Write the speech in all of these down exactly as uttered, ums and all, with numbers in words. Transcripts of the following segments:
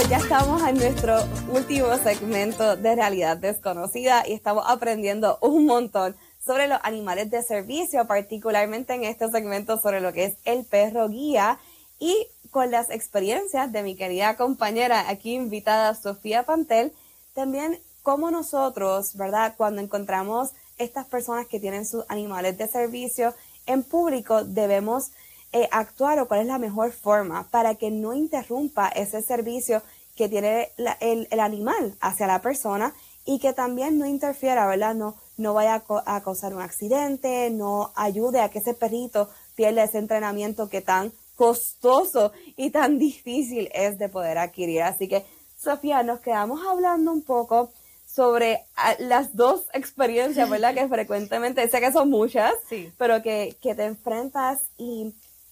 pues ya estamos en nuestro último segmento de Realidad Desconocida y estamos aprendiendo un montón sobre los animales de servicio, particularmente en este segmento sobre lo que es el perro guía y con las experiencias de mi querida compañera aquí invitada Sofía Pantel, también cómo nosotros, ¿verdad? Cuando encontramos estas personas que tienen sus animales de servicio en público, debemos eh, actuar o cuál es la mejor forma para que no interrumpa ese servicio que tiene la, el, el animal hacia la persona y que también no interfiera, ¿verdad? No, no vaya a, co- a causar un accidente, no ayude a que ese perrito pierda ese entrenamiento que tan costoso y tan difícil es de poder adquirir. Así que, Sofía, nos quedamos hablando un poco sobre a, las dos experiencias, ¿verdad? Que frecuentemente, sé que son muchas, sí. pero que, que te enfrentas y,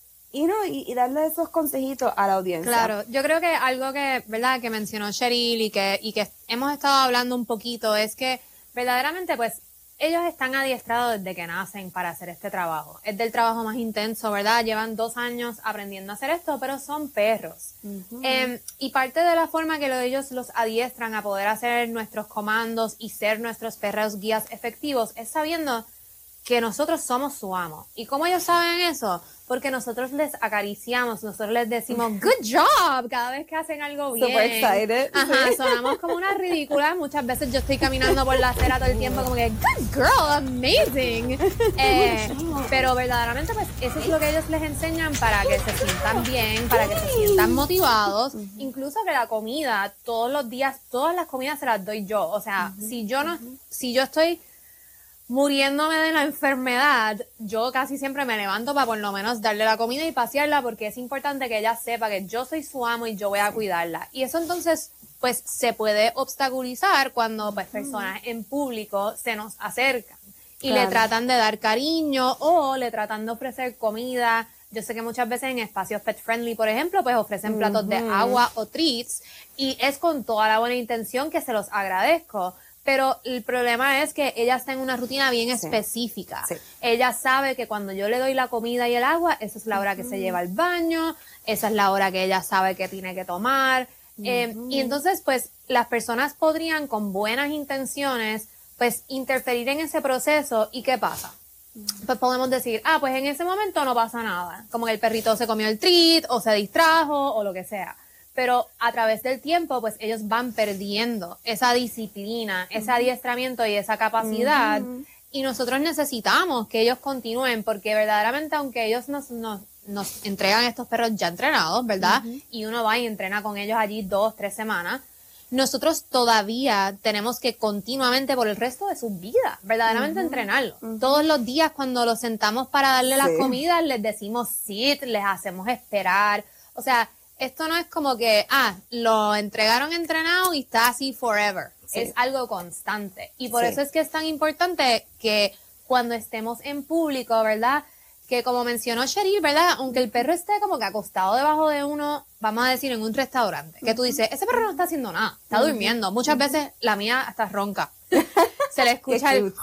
y no, y, y darle esos consejitos a la audiencia. Claro, yo creo que algo que, ¿verdad? Que mencionó Cheryl y que, y que hemos estado hablando un poquito es que verdaderamente, pues, ellos están adiestrados desde que nacen para hacer este trabajo. Es del trabajo más intenso, ¿verdad? Llevan dos años aprendiendo a hacer esto, pero son perros. Uh-huh. Eh, y parte de la forma que lo, ellos los adiestran a poder hacer nuestros comandos y ser nuestros perros guías efectivos es sabiendo que nosotros somos su amo. ¿Y cómo ellos saben eso? Porque nosotros les acariciamos, nosotros les decimos good job cada vez que hacen algo bien. Super excited. Ajá, sí. sonamos como una ridícula. Muchas veces yo estoy caminando por la acera todo el tiempo como que good girl, amazing. Eh, pero verdaderamente pues eso es lo que ellos les enseñan para que se sientan bien, para que se sientan motivados. Uh-huh. Incluso que la comida, todos los días, todas las comidas se las doy yo. O sea, uh-huh. si yo no, uh-huh. si yo estoy muriéndome de la enfermedad, yo casi siempre me levanto para por lo menos darle la comida y pasearla porque es importante que ella sepa que yo soy su amo y yo voy a cuidarla. Y eso entonces, pues, se puede obstaculizar cuando, pues, personas en público se nos acercan y claro. le tratan de dar cariño o le tratan de ofrecer comida. Yo sé que muchas veces en espacios pet friendly, por ejemplo, pues ofrecen platos uh-huh. de agua o treats y es con toda la buena intención que se los agradezco. Pero el problema es que ella está en una rutina bien sí. específica. Sí. Ella sabe que cuando yo le doy la comida y el agua, esa es la hora que uh-huh. se lleva al baño, esa es la hora que ella sabe que tiene que tomar. Uh-huh. Eh, y entonces, pues, las personas podrían, con buenas intenciones, pues, interferir en ese proceso. ¿Y qué pasa? Uh-huh. Pues podemos decir, ah, pues en ese momento no pasa nada. Como que el perrito se comió el treat, o se distrajo, o lo que sea. Pero a través del tiempo, pues ellos van perdiendo esa disciplina, ese adiestramiento y esa capacidad. Uh-huh. Y nosotros necesitamos que ellos continúen porque verdaderamente, aunque ellos nos, nos, nos entregan estos perros ya entrenados, ¿verdad? Uh-huh. Y uno va y entrena con ellos allí dos, tres semanas, nosotros todavía tenemos que continuamente por el resto de sus vidas, verdaderamente uh-huh. entrenarlos. Uh-huh. Todos los días cuando los sentamos para darle sí. las comidas, les decimos sit, les hacemos esperar. O sea, esto no es como que, ah, lo entregaron entrenado y está así forever. Sí. Es algo constante. Y por sí. eso es que es tan importante que cuando estemos en público, ¿verdad? Que como mencionó Cheryl, ¿verdad? Aunque el perro esté como que acostado debajo de uno, vamos a decir, en un restaurante, que uh-huh. tú dices, ese perro no está haciendo nada, está uh-huh. durmiendo. Muchas uh-huh. veces la mía hasta ronca. Se le escucha el...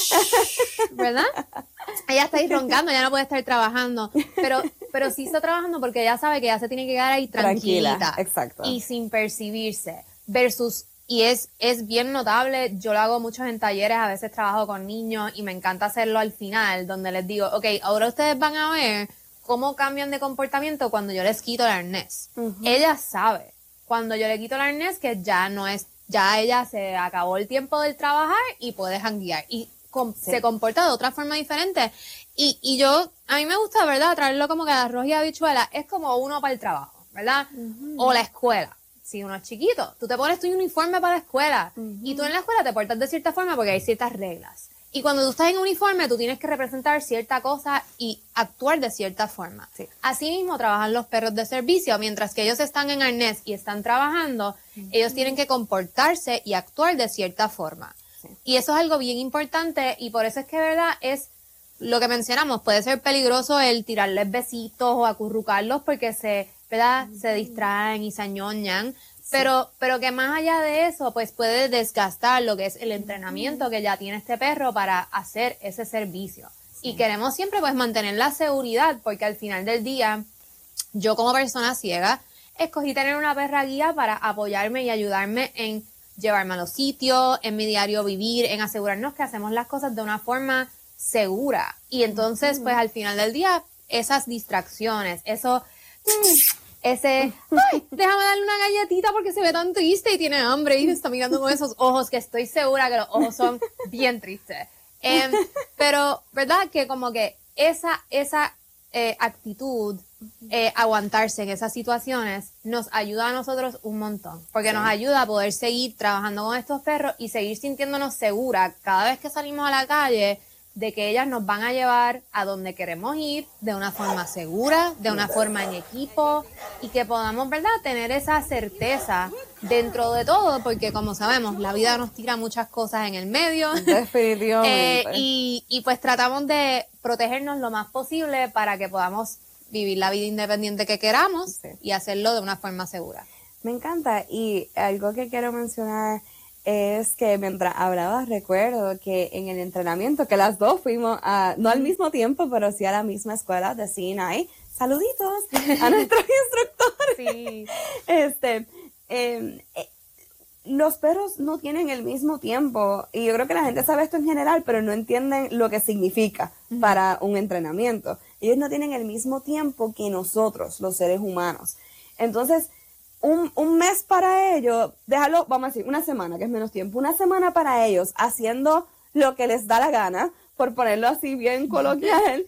¿verdad? Ella está ahí roncando, ella no puede estar trabajando, pero pero sí está trabajando porque ella sabe que ella se tiene que quedar ahí tranquilita. Tranquila, exacto. Y sin percibirse, versus, y es, es bien notable, yo lo hago mucho en talleres, a veces trabajo con niños y me encanta hacerlo al final, donde les digo, ok, ahora ustedes van a ver cómo cambian de comportamiento cuando yo les quito el arnés. Uh-huh. Ella sabe, cuando yo le quito el arnés, que ya no es, ya ella se acabó el tiempo del trabajar y puede janguear. Y com- sí. se comporta de otra forma diferente. Y, y yo, a mí me gusta, ¿verdad? Traerlo como que a arroz y habichuela es como uno para el trabajo, ¿verdad? Uh-huh. O la escuela. Si uno es chiquito, tú te pones tu uniforme para la escuela. Uh-huh. Y tú en la escuela te portas de cierta forma porque hay ciertas reglas. Y cuando tú estás en uniforme, tú tienes que representar cierta cosa y actuar de cierta forma. Sí. Así mismo trabajan los perros de servicio. Mientras que ellos están en arnés y están trabajando, uh-huh. ellos tienen que comportarse y actuar de cierta forma. Sí. Y eso es algo bien importante y por eso es que, ¿verdad? Es lo que mencionamos. Puede ser peligroso el tirarles besitos o acurrucarlos porque se, ¿verdad? Uh-huh. se distraen y se añoñan. Sí. Pero, pero que más allá de eso, pues puede desgastar lo que es el entrenamiento que ya tiene este perro para hacer ese servicio. Sí. Y queremos siempre pues mantener la seguridad, porque al final del día, yo como persona ciega, escogí tener una perra guía para apoyarme y ayudarme en llevarme a los sitios, en mi diario vivir, en asegurarnos que hacemos las cosas de una forma segura. Y entonces, pues al final del día, esas distracciones, eso, ese, ay, déjame darle una galletita porque se ve tan triste y tiene hambre y me está mirando con esos ojos que estoy segura que los ojos son bien tristes. Eh, pero, ¿verdad? Que como que esa, esa eh, actitud, eh, aguantarse en esas situaciones, nos ayuda a nosotros un montón. Porque sí. nos ayuda a poder seguir trabajando con estos perros y seguir sintiéndonos seguras cada vez que salimos a la calle de que ellas nos van a llevar a donde queremos ir de una forma segura, de una forma en equipo y que podamos, ¿verdad?, tener esa certeza dentro de todo, porque como sabemos, la vida nos tira muchas cosas en el medio. Definitivamente. eh, y, y pues tratamos de protegernos lo más posible para que podamos vivir la vida independiente que queramos sí. y hacerlo de una forma segura. Me encanta, y algo que quiero mencionar es que mientras hablabas recuerdo que en el entrenamiento, que las dos fuimos, a, no al mismo tiempo, pero sí a la misma escuela de C N I, saluditos a nuestros instructores. Sí. Este, eh, eh, los perros no tienen el mismo tiempo, y yo creo que la gente sabe esto en general, pero no entienden lo que significa uh-huh. para un entrenamiento. Ellos no tienen el mismo tiempo que nosotros, los seres humanos. Entonces, Un, un mes para ellos, déjalo, vamos a decir, una semana, que es menos tiempo, una semana para ellos haciendo lo que les da la gana, por ponerlo así bien coloquial,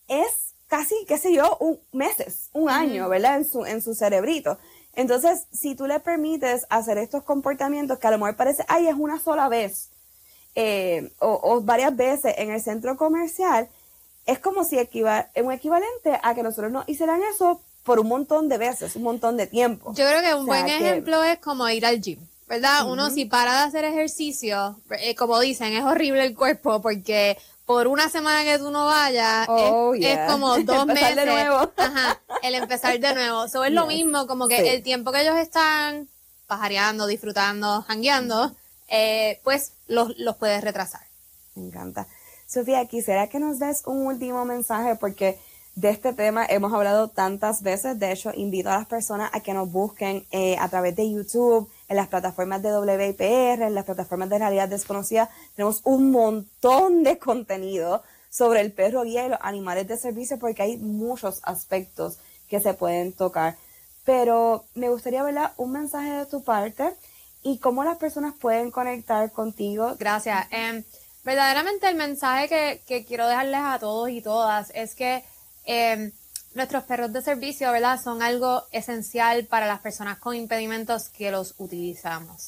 es casi, qué sé yo, un, meses, un año, ¿verdad? En su, en su cerebrito. Entonces, si tú le permites hacer estos comportamientos que a lo mejor parece, ay, es una sola vez, eh, o, o varias veces en el centro comercial, es como si equiva, un equivalente a que nosotros nos hicieran eso por un montón de veces, un montón de tiempo. Yo creo que un o sea, buen que... ejemplo es como ir al gym, ¿verdad? Uh-huh. Uno si para de hacer ejercicio, eh, como dicen, es horrible el cuerpo porque por una semana que tú no vayas, oh, es, yeah. es como dos empezar meses. de nuevo. Ajá, el empezar de nuevo. Eso es yes. lo mismo, como que sí. el tiempo que ellos están pajareando, disfrutando, jangueando, eh, pues los, los puedes retrasar. Me encanta. Sofía, quisiera que nos des un último mensaje porque de este tema hemos hablado tantas veces. De hecho, invito a las personas a que nos busquen eh, a través de YouTube, en las plataformas de W I P R, en las plataformas de Realidad Desconocida. Tenemos un montón de contenido sobre el perro guía y los animales de servicio porque hay muchos aspectos que se pueden tocar. Pero me gustaría ver un mensaje de tu parte y cómo las personas pueden conectar contigo. Gracias. Eh, verdaderamente el mensaje que, que quiero dejarles a todos y todas es que Eh, nuestros perros de servicio, ¿verdad?, son algo esencial para las personas con impedimentos que los utilizamos.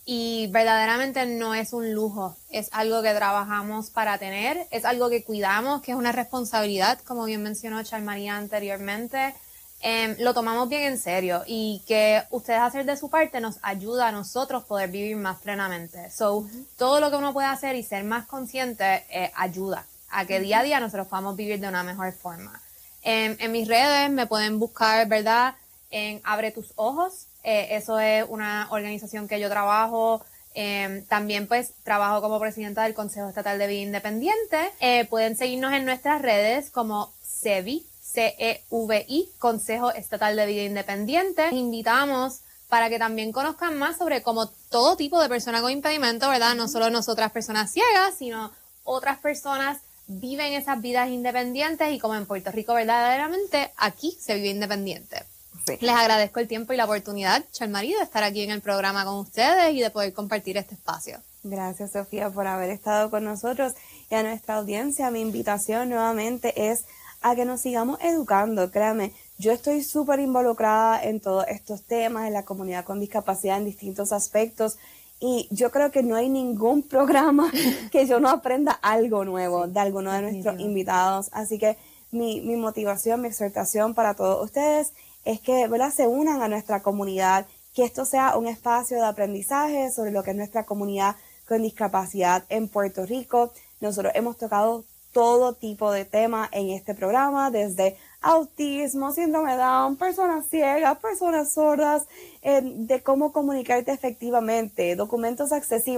Y verdaderamente no es un lujo, es algo que trabajamos para tener, es algo que cuidamos, que es una responsabilidad, como bien mencionó Charmaría anteriormente. Eh, lo tomamos bien en serio y que ustedes hacer de su parte nos ayuda a nosotros poder vivir más plenamente. So, uh-huh. todo lo que uno puede hacer y ser más consciente eh, ayuda a que día a día nosotros podamos vivir de una mejor forma. En, en mis redes me pueden buscar, ¿verdad?, en Abre Tus Ojos. Eh, eso es una organización que yo trabajo. Eh, también, pues, trabajo como presidenta del Consejo Estatal de Vida Independiente. Eh, pueden seguirnos en nuestras redes como CEVI, C E V I, Consejo Estatal de Vida Independiente. Les invitamos para que también conozcan más sobre cómo todo tipo de persona con impedimento, ¿verdad?, no solo nosotras personas ciegas, sino otras personas viven esas vidas independientes y como en Puerto Rico verdaderamente aquí se vive independiente. Sí. Les agradezco el tiempo y la oportunidad, Charmarí, de estar aquí en el programa con ustedes y de poder compartir este espacio. Gracias, Sofía, por haber estado con nosotros y a nuestra audiencia. Mi invitación nuevamente es a que nos sigamos educando. Créame, yo estoy súper involucrada en todos estos temas, en la comunidad con discapacidad en distintos aspectos. Y yo creo que no hay ningún programa que yo no aprenda algo nuevo sí, de alguno de nuestros invitados. Así que mi, mi motivación, mi exhortación para todos ustedes es que, ¿verdad?, se unan a nuestra comunidad, que esto sea un espacio de aprendizaje sobre lo que es nuestra comunidad con discapacidad en Puerto Rico. Nosotros hemos tocado todo tipo de temas en este programa, desde autismo, síndrome de Down, personas ciegas, personas sordas, eh, de cómo comunicarte efectivamente, documentos accesibles,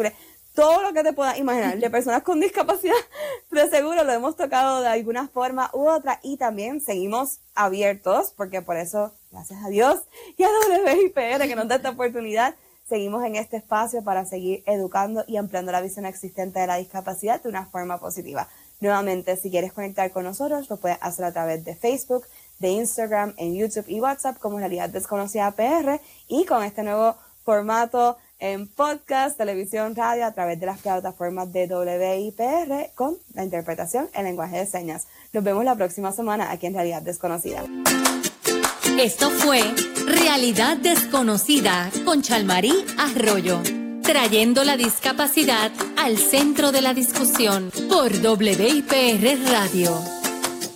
todo lo que te puedas imaginar, de personas con discapacidad, de seguro lo hemos tocado de alguna forma u otra, y también seguimos abiertos, porque por eso, gracias a Dios y a W I P R que nos da esta oportunidad, seguimos en este espacio para seguir educando y ampliando la visión existente de la discapacidad de una forma positiva. Nuevamente, si quieres conectar con nosotros, lo puedes hacer a través de Facebook, de Instagram, en YouTube y WhatsApp como Realidad Desconocida P R, y con este nuevo formato en podcast, televisión, radio, a través de las plataformas de W I P R con la interpretación en lenguaje de señas. Nos vemos la próxima semana aquí en Realidad Desconocida. Esto fue Realidad Desconocida con Chalmarí Arroyo, trayendo la discapacidad al centro de la discusión por W I P R Radio.